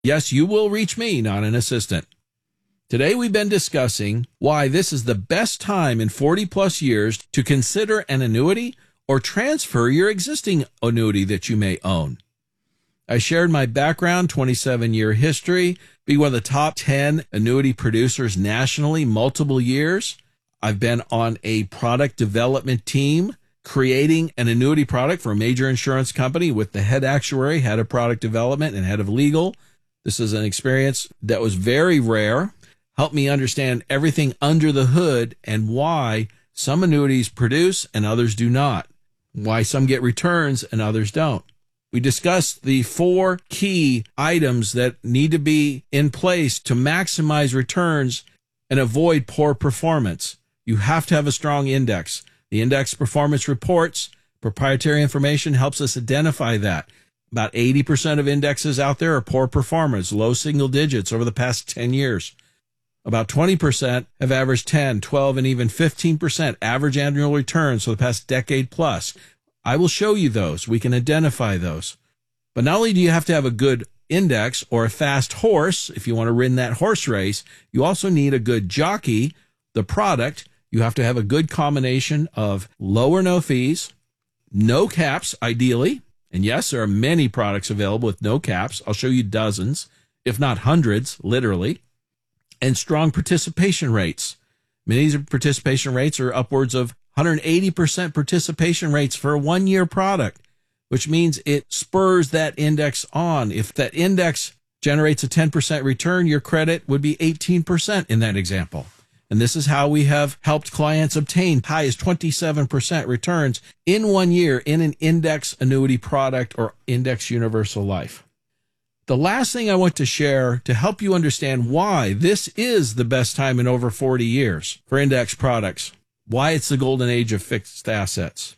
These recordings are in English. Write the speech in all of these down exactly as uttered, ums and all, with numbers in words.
Yes, you will reach me, not an assistant. Today we've been discussing why this is the best time in forty plus years to consider an annuity or transfer your existing annuity that you may own. I shared my background, twenty-seven year history, being one of the top ten annuity producers nationally, multiple years. I've been on a product development team creating an annuity product for a major insurance company with the head actuary, head of product development, and head of legal. This is an experience that was very rare, helped me understand everything under the hood and why some annuities produce and others do not, why some get returns and others don't. We discussed the four key items that need to be in place to maximize returns and avoid poor performance. You have to have a strong index. The index performance reports, proprietary information helps us identify that. About eighty percent of indexes out there are poor performers, low single digits over the past ten years. About twenty percent have averaged ten, twelve, and even fifteen percent average annual returns for the past decade plus. I will show you those. We can identify those. But not only do you have to have a good index or a fast horse, if you want to win that horse race, you also need a good jockey, the product. You have to have a good combination of low or no fees, no caps, ideally. And yes, there are many products available with no caps. I'll show you dozens, if not hundreds, literally. And strong participation rates. Many of these participation rates are upwards of one hundred eighty percent participation rates for a one-year product, which means it spurs that index on. If that index generates a ten percent return, your credit would be eighteen percent in that example. And this is how we have helped clients obtain high as twenty-seven percent returns in one year in an index annuity product or index universal life. The last thing I want to share to help you understand why this is the best time in over forty years for index products, why it's the golden age of fixed assets,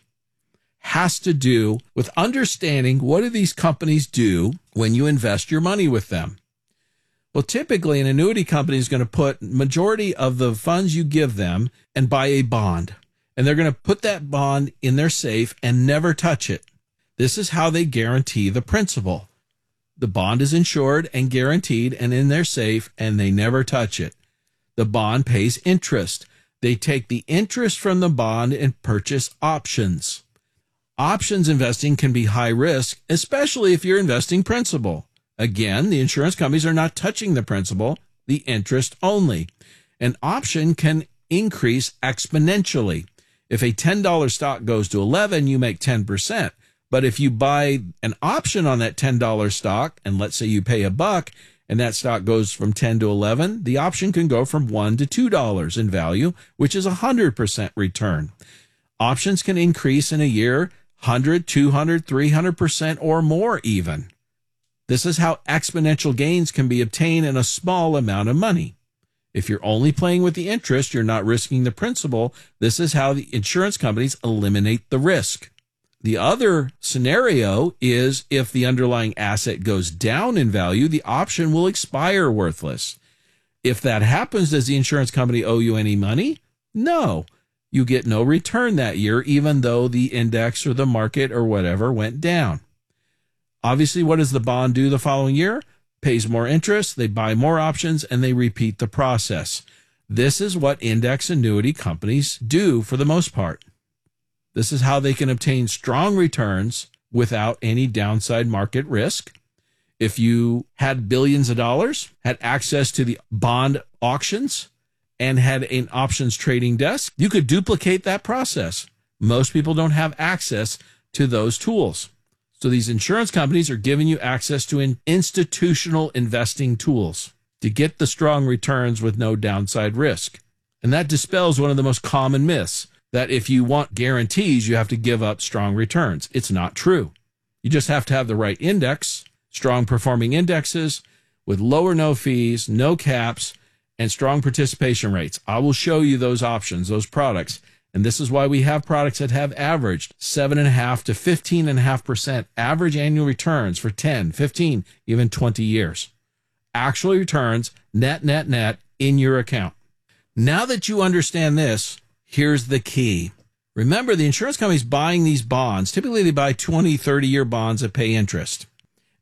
has to do with understanding what do these companies do when you invest your money with them. Well, typically an annuity company is going to put majority of the funds you give them and buy a bond. And they're going to put that bond in their safe and never touch it. This is how they guarantee the principal. The bond is insured and guaranteed and in their safe, and they never touch it. The bond pays interest. They take the interest from the bond and purchase options. Options investing can be high risk, especially if you're investing principal. Again, the insurance companies are not touching the principal, the interest only. An option can increase exponentially. If a ten dollar stock goes to eleven, you make ten percent. But if you buy an option on that ten dollar stock, and let's say you pay a buck, and that stock goes from ten to eleven, the option can go from one to two dollars in value, which is a one hundred percent return. Options can increase in a year one hundred, two hundred, three hundred percent or more even. This is how exponential gains can be obtained in a small amount of money. If you're only playing with the interest, you're not risking the principal. This is how the insurance companies eliminate the risk. The other scenario is if the underlying asset goes down in value, the option will expire worthless. If that happens, does the insurance company owe you any money? No. You get no return that year, even though the index or the market or whatever went down. Obviously, what does the bond do the following year? Pays more interest, they buy more options, and they repeat the process. This is what index annuity companies do for the most part. This is how they can obtain strong returns without any downside market risk. If you had billions of dollars, had access to the bond auctions, and had an options trading desk, you could duplicate that process. Most people don't have access to those tools. So these insurance companies are giving you access to an institutional investing tools to get the strong returns with no downside risk. And that dispels one of the most common myths, that if you want guarantees, you have to give up strong returns. It's not true. You just have to have the right index, strong performing indexes with low or no fees, no caps, and strong participation rates. I will show you those options, those products. And this is why we have products that have averaged seven point five to fifteen point five percent average annual returns for ten, fifteen, even twenty years. Actual returns, net, net, net, in your account. Now that you understand this, here's the key. Remember, the insurance companies buying these bonds, typically they buy twenty, thirty-year bonds that pay interest.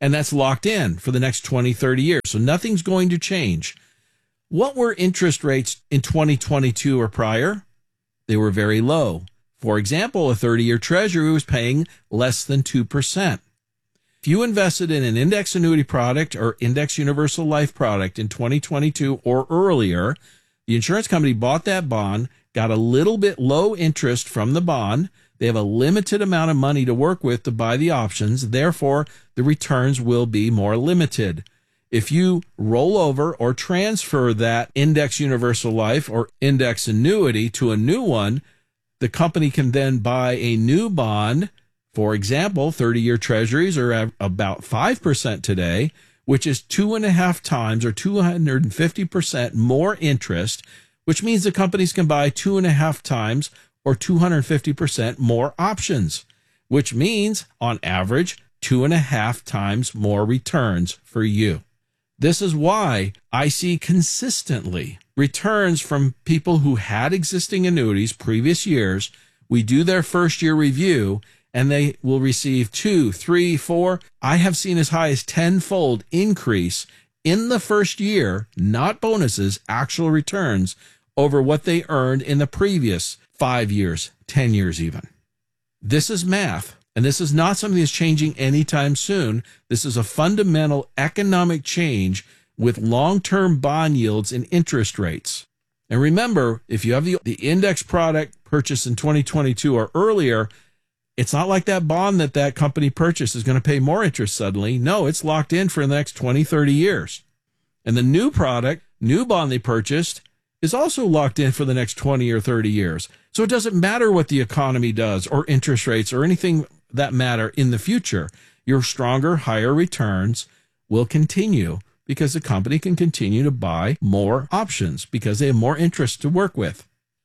and that's locked in for the next twenty, thirty years. So nothing's going to change. What were interest rates in twenty twenty-two or prior? They were very low. For example, a thirty-year treasury was paying less than two percent. If you invested in an index annuity product or index universal life product in twenty twenty-two or earlier, the insurance company bought that bond, got a little bit low interest from the bond. They have a limited amount of money to work with to buy the options. Therefore, the returns will be more limited. If you roll over or transfer that index universal life or index annuity to a new one, the company can then buy a new bond. For example, thirty-year treasuries are at about five percent today, which is two and a half times or two hundred fifty percent more interest, which means the companies can buy two and a half times or two hundred fifty percent more options, which means on average, two and a half times more returns for you. This is why I see consistently returns from people who had existing annuities previous years. We do their first year review and they will receive two, three, four. I have seen as high as tenfold increase in the first year, not bonuses, actual returns over what they earned in the previous five years, ten years even. This is math, and this is not something that's changing anytime soon. This is a fundamental economic change with long-term bond yields and interest rates. And remember, if you have the, the index product purchased in twenty twenty-two or earlier, it's not like that bond that that company purchased is going to pay more interest suddenly. No, it's locked in for the next twenty, thirty years. And the new product, new bond they purchased, is also locked in for the next twenty or thirty years. So it doesn't matter what the economy does or interest rates or anything that matter in the future. Your stronger, higher returns will continue because the company can continue to buy more options because they have more interest to work with.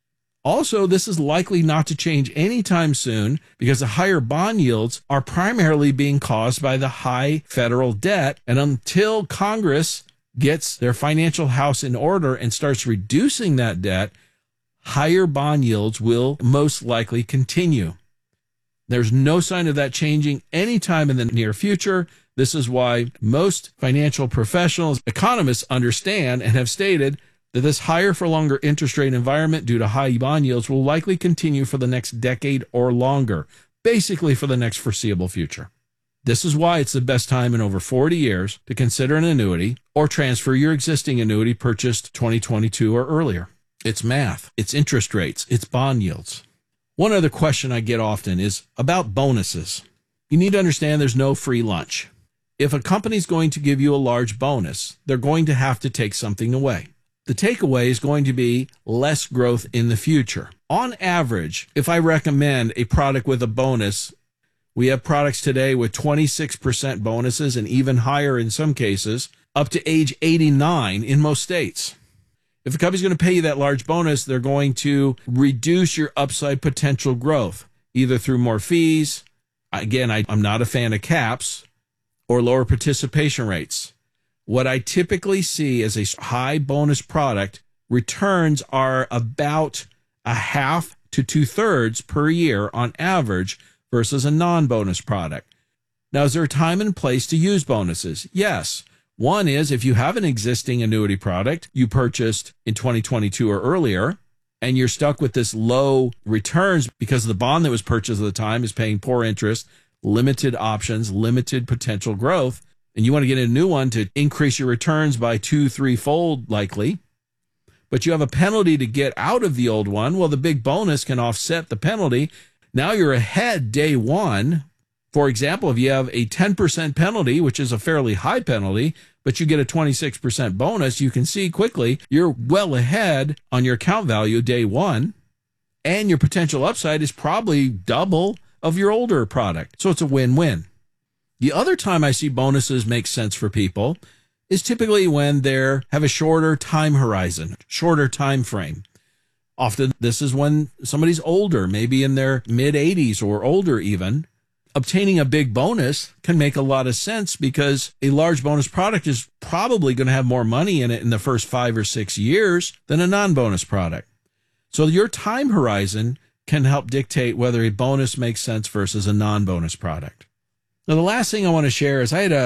Also, this is likely not to change anytime soon because the higher bond yields are primarily being caused by the high federal debt. And until Congress gets their financial house in order and starts reducing that debt, higher bond yields will most likely continue. There's no sign of that changing anytime in the near future. This is why most financial professionals, economists understand and have stated that this higher for longer interest rate environment due to high bond yields will likely continue for the next decade or longer, basically for the next foreseeable future. This is why it's the best time in over forty years to consider an annuity or transfer your existing annuity purchased twenty twenty-two or earlier. It's math, it's interest rates, it's bond yields. One other question I get often is about bonuses. You need to understand there's no free lunch. If a company's going to give you a large bonus, they're going to have to take something away. The takeaway is going to be less growth in the future. On average, if I recommend a product with a bonus, we have products today with twenty-six percent bonuses and even higher in some cases, up to age eighty-nine in most states. If a company's going to pay you that large bonus, they're going to reduce your upside potential growth, either through more fees. Again, I, I'm not a fan of caps or lower participation rates. What I typically see as a high bonus product, returns are about a half to two thirds per year on average versus a non-bonus product. Now, is there a time and place to use bonuses? Yes. One is if you have an existing annuity product you purchased in twenty twenty-two or earlier, and you're stuck with this low returns because the bond that was purchased at the time is paying poor interest, limited options, limited potential growth, and you want to get a new one to increase your returns by two, three-fold likely, but you have a penalty to get out of the old one, well, the big bonus can offset the penalty. Now you're ahead day one. For example, if you have a ten percent penalty, which is a fairly high penalty, but you get a twenty-six percent bonus, you can see quickly you're well ahead on your account value day one, and your potential upside is probably double of your older product. So it's a win-win. The other time I see bonuses make sense for people is typically when they have a shorter time horizon, shorter time frame. Often this is when somebody's older, maybe in their mid eighties or older even. Obtaining a big bonus can make a lot of sense because a large bonus product is probably going to have more money in it in the first five or six years than a non-bonus product. So your time horizon can help dictate whether a bonus makes sense versus a non-bonus product. Now, the last thing I want to share is I had a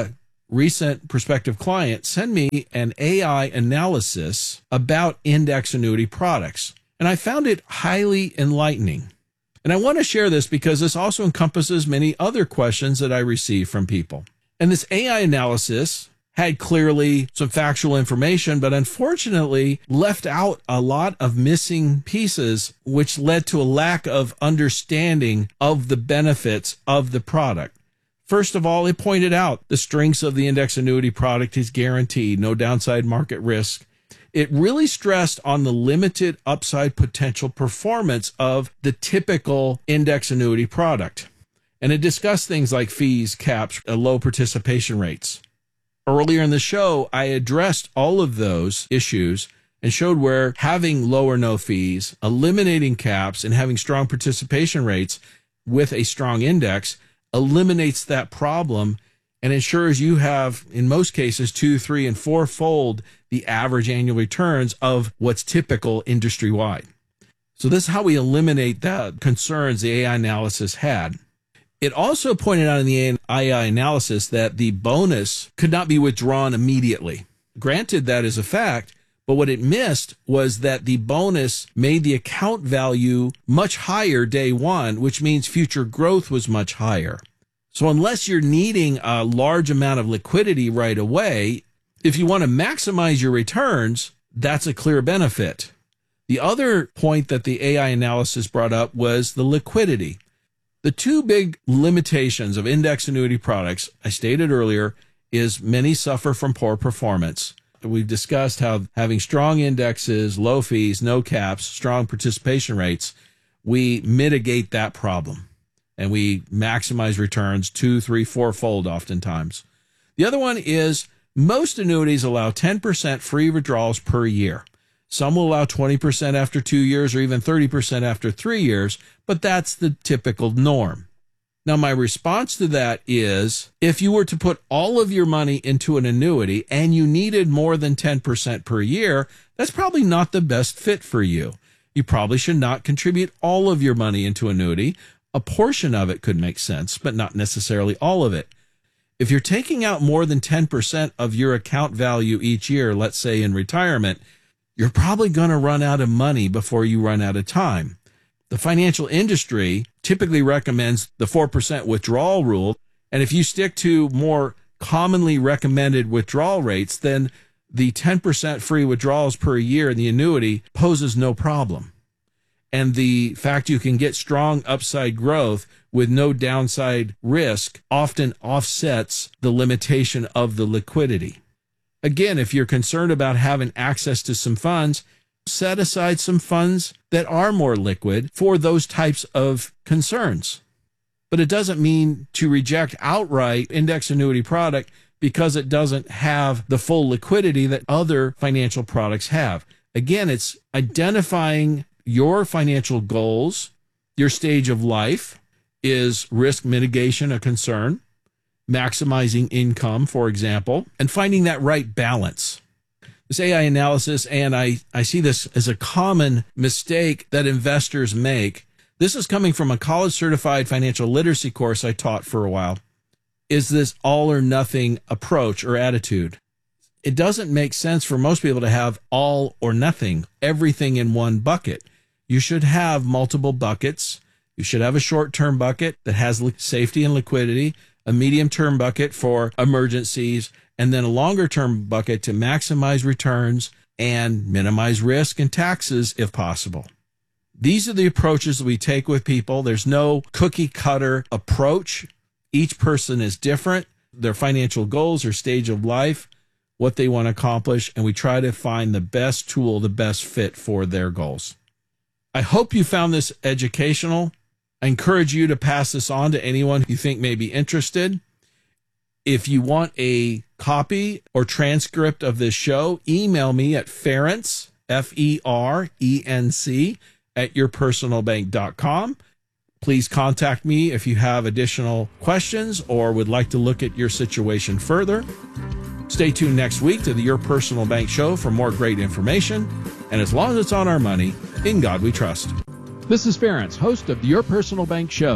recent prospective client send me an A I analysis about index annuity products, and I found it highly enlightening. And I want to share this because this also encompasses many other questions that I receive from people. And this A I analysis had clearly some factual information, but unfortunately left out a lot of missing pieces, which led to a lack of understanding of the benefits of the product. First of all, it pointed out the strengths of the index annuity product is guaranteed, no downside market risk. It really stressed on the limited upside potential performance of the typical index annuity product. And it discussed things like fees, caps, and low participation rates. Earlier in the show, I addressed all of those issues and showed where having low or no fees, eliminating caps, and having strong participation rates with a strong index eliminates that problem and ensures you have, in most cases, two, three, and four-fold the average annual returns of what's typical industry-wide. So this is how we eliminate the concerns the A I analysis had. It also pointed out in the A I analysis that the bonus could not be withdrawn immediately. Granted, that is a fact, but what it missed was that the bonus made the account value much higher day one, which means future growth was much higher. So unless you're needing a large amount of liquidity right away, if you want to maximize your returns, that's a clear benefit. The other point that the A I analysis brought up was the liquidity. The two big limitations of index annuity products, I stated earlier, is many suffer from poor performance. We've discussed how having strong indexes, low fees, no caps, strong participation rates, we mitigate that problem. And we maximize returns two, three, four-fold oftentimes. The other one is most annuities allow ten percent free withdrawals per year. Some will allow twenty percent after two years or even thirty percent after three years, but that's the typical norm. Now, my response to that is if you were to put all of your money into an annuity and you needed more than ten percent per year, that's probably not the best fit for you. You probably should not contribute all of your money into annuity. A portion of it could make sense, but not necessarily all of it. If you're taking out more than ten percent of your account value each year, let's say in retirement, you're probably going to run out of money before you run out of time. The financial industry typically recommends the four percent withdrawal rule, and if you stick to more commonly recommended withdrawal rates, then the ten percent free withdrawals per year in the annuity poses no problem. And the fact you can get strong upside growth with no downside risk often offsets the limitation of the liquidity. Again, if you're concerned about having access to some funds, set aside some funds that are more liquid for those types of concerns. But it doesn't mean to reject outright index annuity product because it doesn't have the full liquidity that other financial products have. Again, it's identifying your financial goals, your stage of life. Is risk mitigation a concern? Maximizing income, for example, and finding that right balance. This A I analysis, and I, I see this as a common mistake that investors make. This is coming from a college-certified financial literacy course I taught for a while. Is this all or nothing approach or attitude? It doesn't make sense for most people to have all or nothing, everything in one bucket. You should have multiple buckets. You should have a short-term bucket that has safety and liquidity, a medium-term bucket for emergencies, and then a longer-term bucket to maximize returns and minimize risk and taxes if possible. These are the approaches that we take with people. There's no cookie-cutter approach. Each person is different, their financial goals, their stage of life, what they want to accomplish, and we try to find the best tool, the best fit for their goals. I hope you found this educational. I encourage you to pass this on to anyone you think may be interested. If you want a copy or transcript of this show, email me at Ferenc, F E R E N C, at your personal bank dot com. Please contact me if you have additional questions or would like to look at your situation further. Stay tuned next week to the Your Personal Bank Show for more great information. And as long as it's on our money, in God we trust. This is Ferenc, host of the Your Personal Bank Show.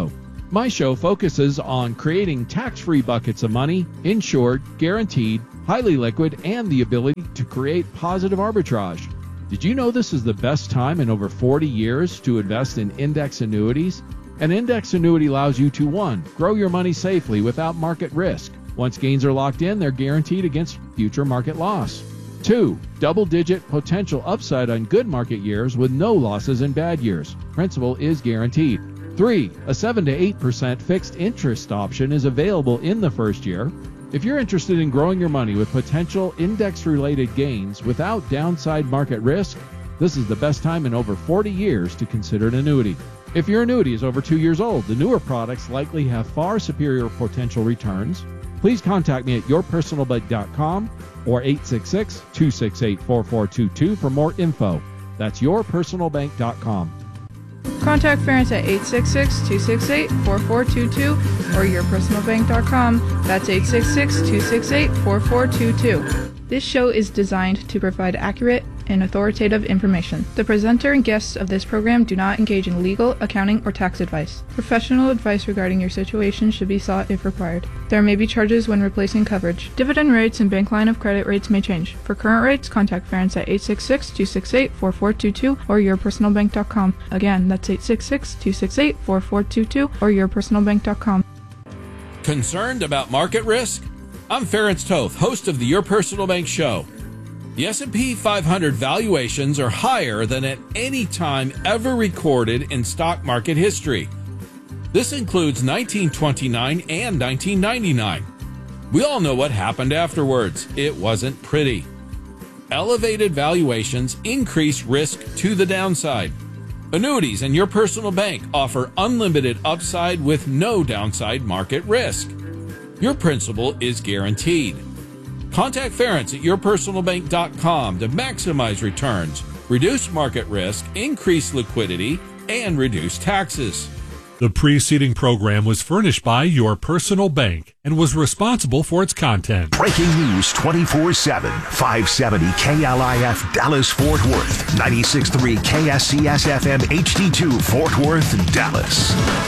My show focuses on creating tax-free buckets of money, insured, guaranteed, highly liquid, and the ability to create positive arbitrage. Did you know this is the best time in over forty years to invest in index annuities? An index annuity allows you to, one, grow your money safely without market risk. Once gains are locked in, they're guaranteed against future market loss. Two, double-digit potential upside on good market years with no losses in bad years. Principal is guaranteed. Three, a seven to eight percent fixed interest option is available in the first year. If you're interested in growing your money with potential index-related gains without downside market risk, this is the best time in over forty years to consider an annuity. If your annuity is over two years old, the newer products likely have far superior potential returns. Please contact me at your personal bank dot com or eight six six, two six eight, four four two two for more info. That's your personal bank dot com. Contact Ference at eight six six, two six eight, four four two two or your personal bank dot com. That's eight six six, two six eight, four four two two. This show is designed to provide accurate and authoritative information. The presenter and guests of this program do not engage in legal, accounting, or tax advice. Professional advice regarding your situation should be sought if required. There may be charges when replacing coverage. Dividend rates and bank line of credit rates may change. For current rates, contact Ference at eight six six, two six eight, four four two two or your personal bank dot com. Again, that's eight six six, two six eight, four four two two or your personal bank dot com. Concerned about market risk? I'm Ference Toth, host of the Your Personal Bank Show. The S and P five hundred valuations are higher than at any time ever recorded in stock market history. This includes nineteen twenty-nine and nineteen ninety-nine. We all know what happened afterwards. It wasn't pretty. Elevated valuations increase risk to the downside. Annuities and Your Personal Bank offer unlimited upside with no downside market risk. Your principal is guaranteed. Contact Ference at your personal bank dot com to maximize returns, reduce market risk, increase liquidity, and reduce taxes. The preceding program was furnished by Your Personal Bank and was responsible for its content. Breaking news twenty-four seven, five seventy K L I F Dallas Fort Worth, ninety-six point three K S C S F M H D two Fort Worth, Dallas.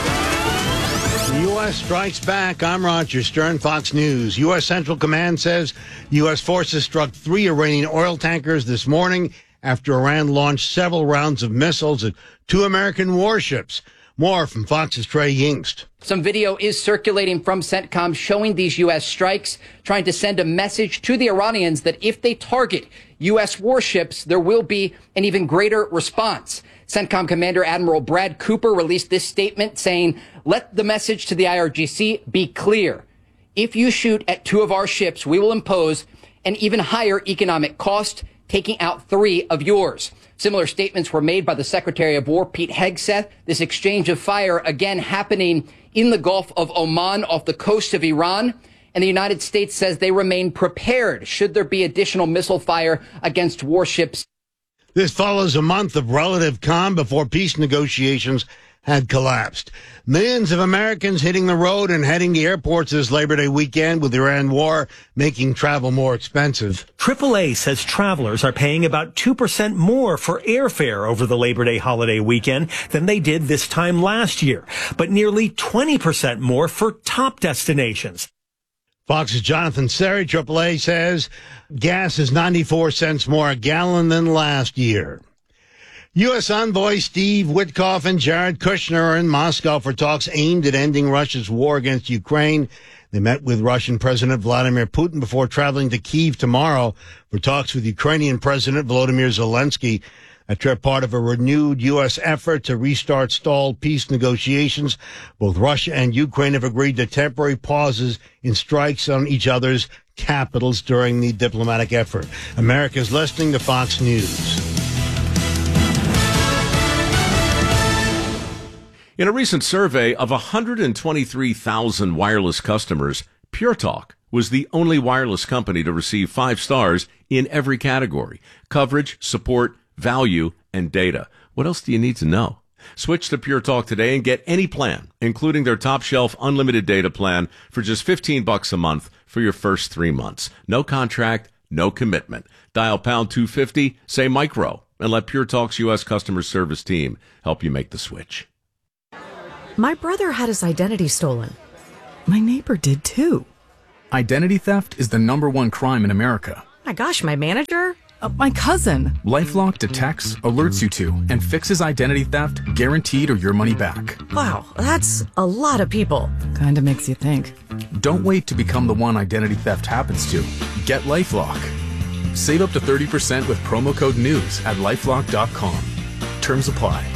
The U S strikes back. I'm Roger Stern, Fox News. U S Central Command says U S forces struck three Iranian oil tankers this morning after Iran launched several rounds of missiles at two American warships. More from Fox's Trey Yingst. Some video is circulating from CENTCOM showing these U S strikes, trying to send a message to the Iranians that if they target U S warships, there will be an even greater response. CENTCOM Commander Admiral Brad Cooper released this statement saying, "Let the message to the I R G C be clear. If you shoot at two of our ships, we will impose an even higher economic cost, taking out three of yours." Similar statements were made by the Secretary of War, Pete Hegseth. This exchange of fire again happening in the Gulf of Oman off the coast of Iran. And the United States says they remain prepared should there be additional missile fire against warships. This follows a month of relative calm before peace negotiations had collapsed. Millions of Americans hitting the road and heading to airports this Labor Day weekend, with the Iran war making travel more expensive. triple A says travelers are paying about two percent more for airfare over the Labor Day holiday weekend than they did this time last year, but nearly twenty percent more for top destinations. Fox's Jonathan Seri, triple A, says gas is ninety-four cents more a gallon than last year. U S envoy Steve Witkoff and Jared Kushner are in Moscow for talks aimed at ending Russia's war against Ukraine. They met with Russian President Vladimir Putin before traveling to Kyiv tomorrow for talks with Ukrainian President Volodymyr Zelensky. A trip part of a renewed U S effort to restart stalled peace negotiations. Both Russia and Ukraine have agreed to temporary pauses in strikes on each other's capitals during the diplomatic effort. America's listening to Fox News. In a recent survey of one hundred twenty-three thousand wireless customers, Pure Talk was the only wireless company to receive five stars in every category: coverage, support, value, and data. What else do you need to know? Switch to Pure Talk today and get any plan, including their top shelf unlimited data plan, for just fifteen bucks a month for your first three months. No contract, no commitment. Dial pound two fifty, say micro, and let Pure Talk's U S customer service team help you make the switch. My brother had his identity stolen. My neighbor did too. Identity theft is the number one crime in America. My gosh, my manager? Uh, my cousin. LifeLock detects, alerts you to, and fixes identity theft, guaranteed or your money back. Wow, that's a lot of people. Kinda makes you think. Don't wait to become the one identity theft happens to. Get LifeLock. Save up to thirty percent with promo code NEWS at lifelock dot com. Terms apply.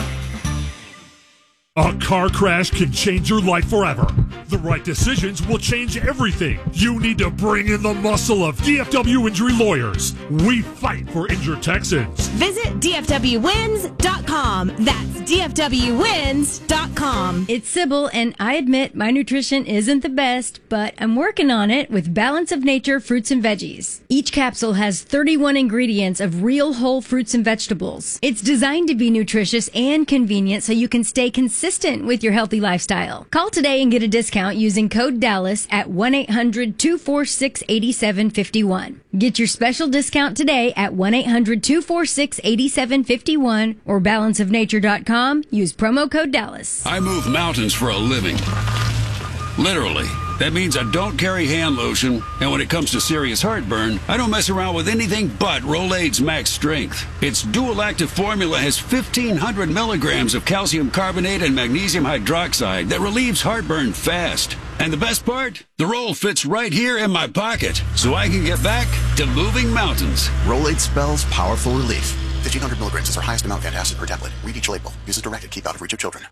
A car crash can change your life forever. The right decisions will change everything. You need to bring in the muscle of D F W Injury Lawyers. We fight for injured Texans. Visit D F W wins dot com. That's D F W wins dot com. It's Sybil, and I admit my nutrition isn't the best, but I'm working on it with Balance of Nature fruits and veggies. Each capsule has thirty-one ingredients of real whole fruits and vegetables. It's designed to be nutritious and convenient so you can stay consistent with your healthy lifestyle. Call today and get a discount using code Dallas at one eight hundred two four six eight seven five one. Get your special discount today at one eight hundred two four six eight seven five one or balance of nature dot com. Use promo code Dallas. I move mountains for a living. Literally. That means I don't carry hand lotion, and when it comes to serious heartburn, I don't mess around with anything but Rolaids Max Strength. Its dual-active formula has fifteen hundred milligrams of calcium carbonate and magnesium hydroxide that relieves heartburn fast. And the best part? The roll fits right here in my pocket, so I can get back to moving mountains. Rolaids spells powerful relief. fifteen hundred milligrams is our highest amount of antacid per tablet. Read each label. Use as directed. Keep out of reach of children.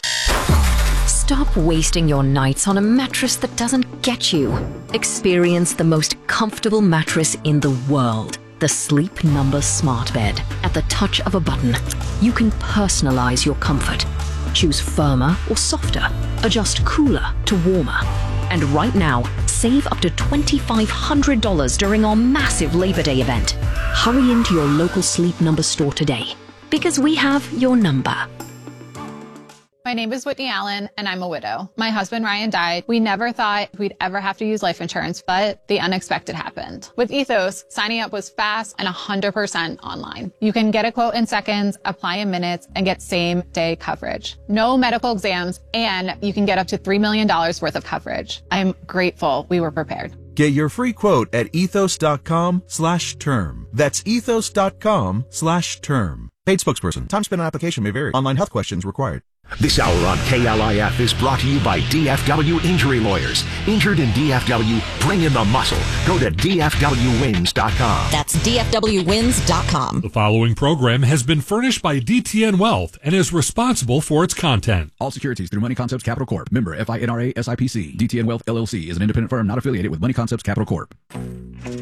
Stop wasting your nights on a mattress that doesn't get you. Experience the most comfortable mattress in the world. The Sleep Number Smart Bed. At the touch of a button, you can personalize your comfort. Choose firmer or softer. Adjust cooler to warmer. And right now, save up to twenty-five hundred dollars during our massive Labor Day event. Hurry into your local Sleep Number store today, because we have your number. My name is Whitney Allen, and I'm a widow. My husband, Ryan, died. We never thought we'd ever have to use life insurance, but the unexpected happened. With Ethos, signing up was fast and one hundred percent online. You can get a quote in seconds, apply in minutes, and get same-day coverage. No medical exams, and you can get up to three million dollars worth of coverage. I'm grateful we were prepared. Get your free quote at ethos.com slash term. That's ethos.com slash term. Paid spokesperson. Time spent on application may vary. Online health questions required. This hour on K L I F is brought to you by D F W Injury Lawyers. Injured in D F W? Bring in the muscle. Go to D F W wins dot com. That's D F W wins dot com. The following program has been furnished by D T N Wealth and is responsible for its content. All securities through Money Concepts Capital Corp. Member F I N R A S I P C. D T N Wealth L L C is an independent firm not affiliated with Money Concepts Capital Corp.